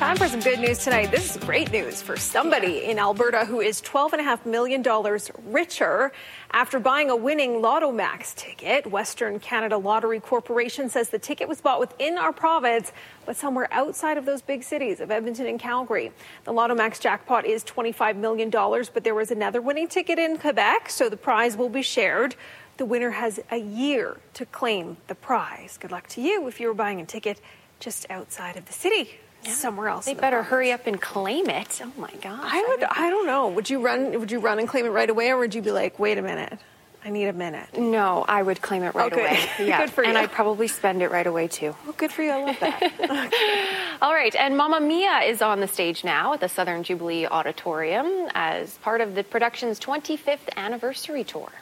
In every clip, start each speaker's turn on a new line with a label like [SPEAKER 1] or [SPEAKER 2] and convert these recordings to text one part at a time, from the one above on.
[SPEAKER 1] Time for some good news tonight. This is great news for somebody in Alberta who is $12.5 million richer after buying a winning Lotto Max ticket. Western Canada Lottery Corporation says the ticket was bought within our province, but somewhere outside of those big cities of Edmonton and Calgary. The Lotto Max jackpot is $25 million, but there was another winning ticket in Quebec, so the prize will be shared. The winner has a year to claim the prize. Good luck to you if you were buying a ticket just outside of the city. Yeah, somewhere else.
[SPEAKER 2] They better hurry up and claim it. Oh my gosh.
[SPEAKER 1] I don't know. Would you run and claim it right away, or would you be like, wait a minute, I need a minute?
[SPEAKER 2] No, I would claim it right away. Yeah.
[SPEAKER 1] Good for you.
[SPEAKER 2] And I'd probably spend it right away too.
[SPEAKER 1] Well, good for you. I love that. Okay.
[SPEAKER 2] All right, and Mamma Mia is on the stage now at the Southern Jubilee Auditorium as part of the production's 25th anniversary tour.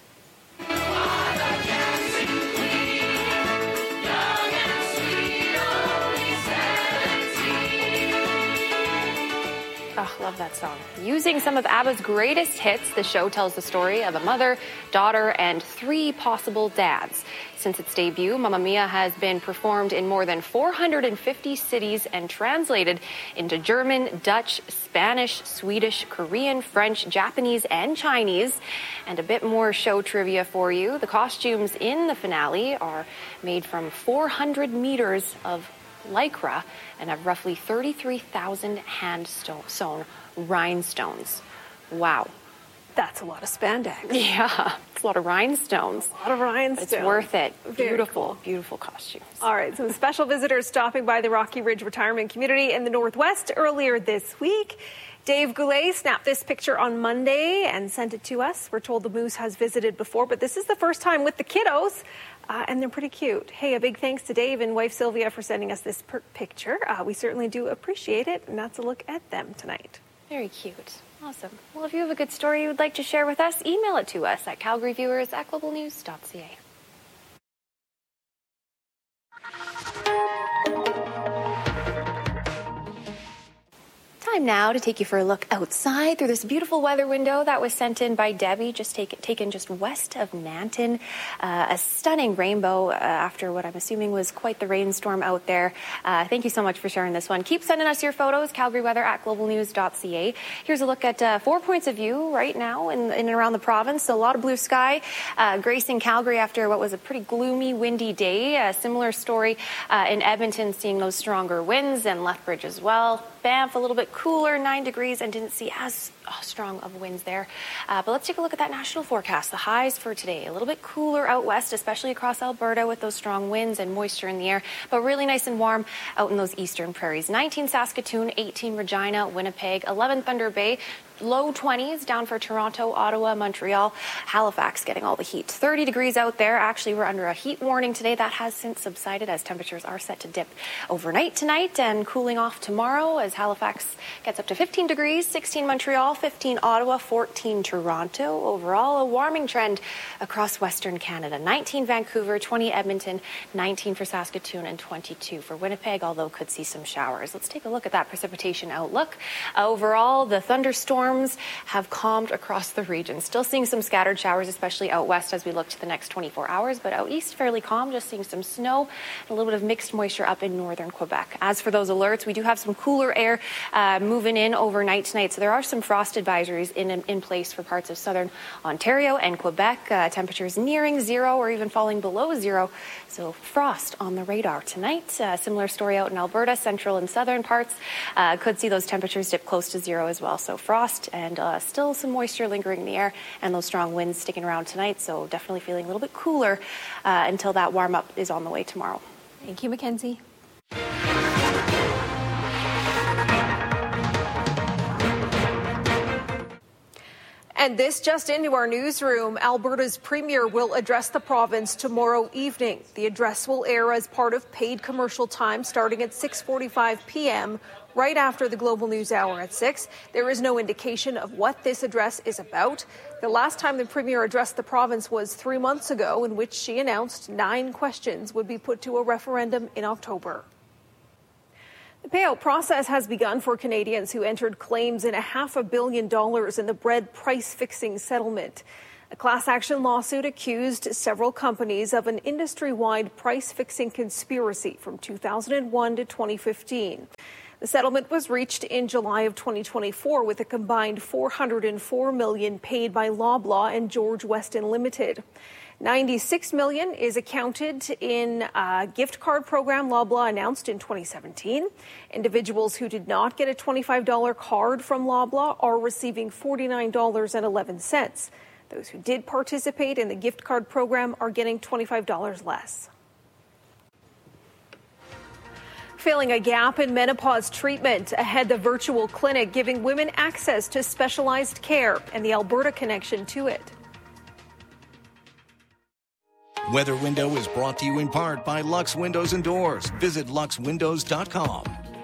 [SPEAKER 2] Oh, love that song. Using some of ABBA's greatest hits, the show tells the story of a mother, daughter, and 3 possible dads. Since its debut, Mamma Mia has been performed in more than 450 cities and translated into German, Dutch, Spanish, Swedish, Korean, French, Japanese, and Chinese. And a bit more show trivia for you. The costumes in the finale are made from 400 meters of Lycra and have roughly 33,000 hand-sewn rhinestones. Wow.
[SPEAKER 1] That's a lot of spandex.
[SPEAKER 2] Yeah, it's a lot of rhinestones.
[SPEAKER 1] A lot of rhinestones.
[SPEAKER 2] It's worth it.
[SPEAKER 1] Very
[SPEAKER 2] beautiful,
[SPEAKER 1] cool.
[SPEAKER 2] Beautiful costumes.
[SPEAKER 1] All right, some special visitors stopping by the Rocky Ridge retirement community in the Northwest earlier this week. Dave Goulet snapped this picture on Monday and sent it to us. We're told the moose has visited before, but this is the first time with the kiddos. And they're pretty cute. Hey, a big thanks to Dave and wife Sylvia for sending us this picture. We certainly do appreciate it, and that's a look at them tonight.
[SPEAKER 2] Very cute. Awesome. Well, if you have a good story you would like to share with us, email it to us at calgaryviewers@globalnews.ca. Time now to take you for a look outside through this beautiful weather window that was sent in by Debbie, taken just west of Nanton. A stunning rainbow after what I'm assuming was quite the rainstorm out there. Thank you so much for sharing this one. Keep sending us your photos, calgaryweather@globalnews.ca. Here's a look at 4 points of view right now in and around the province. So a lot of blue sky gracing Calgary after what was a pretty gloomy, windy day. A similar story in Edmonton, seeing those stronger winds, and Lethbridge as well. Banff, a little bit cooler, 9 degrees, and didn't see as strong of winds there. But let's take a look at that national forecast. The highs for today, a little bit cooler out west, especially across Alberta with those strong winds and moisture in the air, but really nice and warm out in those eastern prairies. 19 Saskatoon, 18 Regina, Winnipeg, 11 Thunder Bay, low 20s down for Toronto, Ottawa, Montreal, Halifax getting all the heat. 30 degrees out there. Actually, we're under a heat warning today. That has since subsided as temperatures are set to dip overnight tonight and cooling off tomorrow as Halifax gets up to 15 degrees, 16 Montreal, 15 Ottawa, 14 Toronto. Overall, a warming trend across Western Canada. 19 Vancouver, 20 Edmonton, 19 for Saskatoon, and 22 for Winnipeg, although could see some showers. Let's take a look at that precipitation outlook. Overall, the thunderstorms have calmed across the region. Still seeing some scattered showers, especially out west as we look to the next 24 hours, but out east, fairly calm, just seeing some snow and a little bit of mixed moisture up in northern Quebec. As for those alerts, we do have some cooler air moving in overnight tonight, so there are some frost advisories in place for parts of southern Ontario and Quebec. Temperatures nearing zero or even falling below zero, so frost on the radar tonight. Similar story out in Alberta, central and southern parts. Could see those temperatures dip close to zero as well, so frost and still some moisture lingering in the air and those strong winds sticking around tonight, so definitely feeling a little bit cooler until that warm-up is on the way tomorrow.
[SPEAKER 1] Thank you, Mackenzie. And this just into our newsroom. Alberta's Premier will address the province tomorrow evening. The address will air as part of paid commercial time starting at 6:45 p.m. right after the Global News Hour at 6. There is no indication of what this address is about. The last time the Premier addressed the province was 3 months ago, in which she announced 9 questions would be put to a referendum in October. The payout process has begun for Canadians who entered claims in $500 million in the bread price-fixing settlement. A class action lawsuit accused several companies of an industry-wide price-fixing conspiracy from 2001 to 2015. The settlement was reached in July of 2024 with a combined $404 million paid by Loblaw and George Weston Limited. $96 million is accounted in a gift card program Loblaw announced in 2017. Individuals who did not get a $25 card from Loblaw are receiving $49.11. Those who did participate in the gift card program are getting $25 less. Filling a gap in menopause treatment ahead, the virtual clinic giving women access to specialized care and the Alberta connection to it.
[SPEAKER 3] Weather Window is brought to you in part by Lux Windows and Doors. Visit luxwindows.com.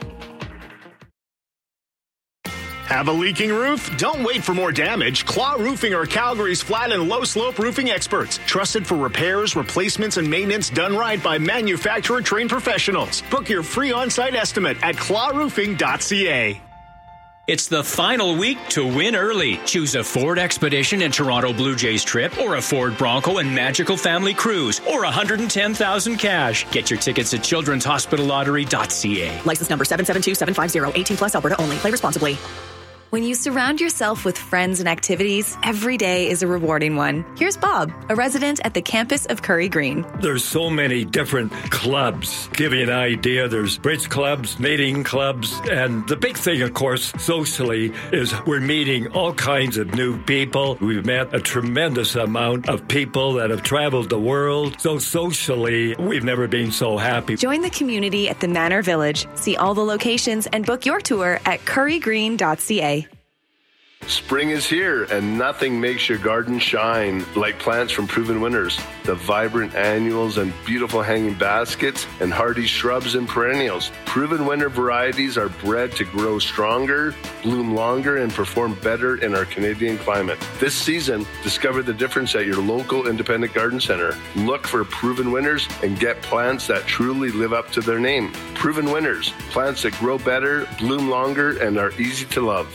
[SPEAKER 4] Have a leaking roof? Don't wait for more damage. Claw Roofing are Calgary's flat and low-slope roofing experts. Trusted for repairs, replacements, and maintenance done right by manufacturer-trained professionals. Book your free on-site estimate at clawroofing.ca.
[SPEAKER 5] It's the final week to win early. Choose a Ford Expedition and Toronto Blue Jays trip, or a Ford Bronco and Magical Family Cruise, or $110,000 cash. Get your tickets at childrenshospitallottery.ca.
[SPEAKER 6] License number 772750, 18 plus, Alberta only. Play responsibly. When you surround yourself with friends and activities, every day is a rewarding one. Here's Bob, a resident at the campus of Curry Green.
[SPEAKER 7] There's so many different clubs. Give you an idea, there's bridge clubs, knitting clubs, and the big thing, of course, socially, is we're meeting all kinds of new people. We've met a tremendous amount of people that have traveled the world. So socially, we've never been so happy.
[SPEAKER 6] Join the community at the Manor Village. See all the locations and book your tour at currygreen.ca.
[SPEAKER 8] Spring is here, and nothing makes your garden shine like plants from Proven Winners. The vibrant annuals and beautiful hanging baskets and hardy shrubs and perennials. Proven Winner varieties are bred to grow stronger, bloom longer, and perform better in our Canadian climate. This season, discover the difference at your local independent garden center. Look for Proven Winners and get plants that truly live up to their name. Proven Winners, plants that grow better, bloom longer, and are easy to love.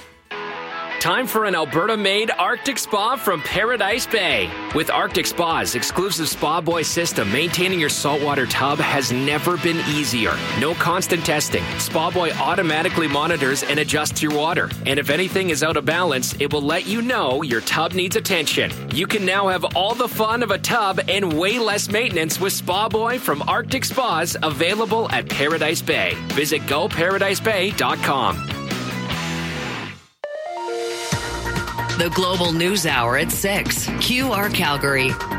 [SPEAKER 9] Time for an Alberta-made Arctic Spa from Paradise Bay. With Arctic Spa's exclusive Spa Boy system, maintaining your saltwater tub has never been easier. No constant testing. Spa Boy automatically monitors and adjusts your water. And if anything is out of balance, it will let you know your tub needs attention. You can now have all the fun of a tub and way less maintenance with Spa Boy from Arctic Spas, available at Paradise Bay. Visit GoParadiseBay.com.
[SPEAKER 10] The Global News Hour at 6. QR Calgary.